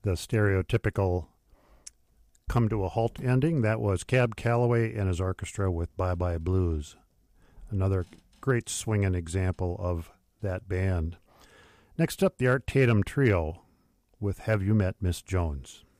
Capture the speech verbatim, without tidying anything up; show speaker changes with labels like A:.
A: the stereotypical come to a halt ending. That was Cab Calloway and his orchestra with Bye Bye Blues. Another great swinging example of that band. Next up, the Art Tatum Trio with Have You Met Miss Jones?